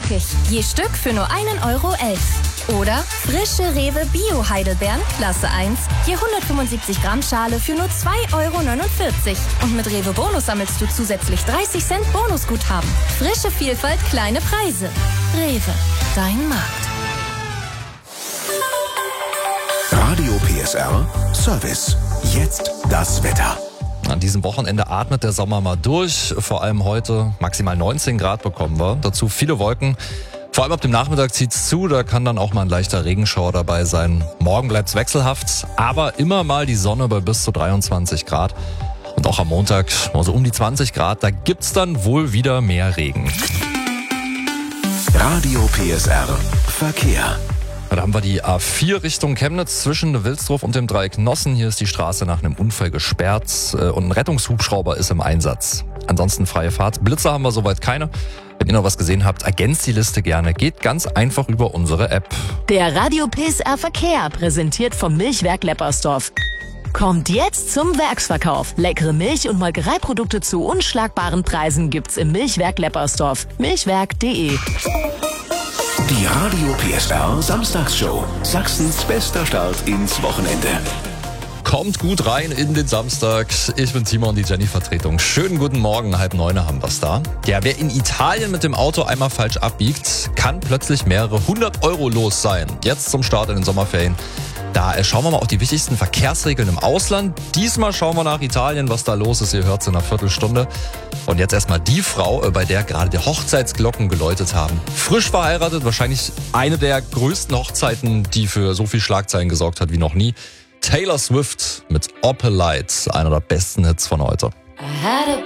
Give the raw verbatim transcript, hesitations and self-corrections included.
knackig. Je Stück für nur einen Euro elf. Oder frische Rewe Bio Heidelbeeren Klasse eins. Je hundertfünfundsiebzig Gramm Schale für nur zwei Euro neunundvierzig. Und mit Rewe Bonus sammelst du zusätzlich dreißig Cent Bonusguthaben. Frische Vielfalt, kleine Preise. Rewe, dein Markt. Radio P S R Service. Jetzt das Wetter. An diesem Wochenende atmet der Sommer mal durch. Vor allem heute maximal neunzehn Grad bekommen wir. Dazu viele Wolken. Vor allem ab dem Nachmittag zieht's zu. Da kann dann auch mal ein leichter Regenschauer dabei sein. Morgen bleibt's wechselhaft. Aber immer mal die Sonne bei bis zu dreiundzwanzig Grad. Und auch am Montag so um die zwanzig Grad. Da gibt's dann wohl wieder mehr Regen. Radio P S R Verkehr. Da haben wir die A vier Richtung Chemnitz zwischen Wilsdruff und dem Dreieck Nossen. Hier ist die Straße nach einem Unfall gesperrt und ein Rettungshubschrauber ist im Einsatz. Ansonsten freie Fahrt. Blitzer haben wir soweit keine. Wenn ihr noch was gesehen habt, ergänzt die Liste gerne. Geht ganz einfach über unsere App. Der Radio P S R Verkehr, präsentiert vom Milchwerk Leppersdorf. Kommt jetzt zum Werksverkauf. Leckere Milch- und Molkereiprodukte zu unschlagbaren Preisen gibt's im Milchwerk Leppersdorf. milchwerk punkt de. Die Radio P S R Samstagsshow. Sachsens bester Start ins Wochenende. Kommt gut rein in den Samstag. Ich bin Timo und die Jenny-Vertretung. Schönen guten Morgen, halb neun haben wir's da. Ja, wer in Italien mit dem Auto einmal falsch abbiegt, kann plötzlich mehrere hundert Euro los sein. Jetzt zum Start in den Sommerferien. Da schauen wir mal auf die wichtigsten Verkehrsregeln im Ausland. Diesmal schauen wir nach Italien, was da los ist. Ihr hört's in einer Viertelstunde. Und jetzt erstmal die Frau, bei der gerade die Hochzeitsglocken geläutet haben. Frisch verheiratet, wahrscheinlich eine der größten Hochzeiten, die für so viel Schlagzeilen gesorgt hat wie noch nie. Taylor Swift mit Opalite, einer der besten Hits von heute. I had a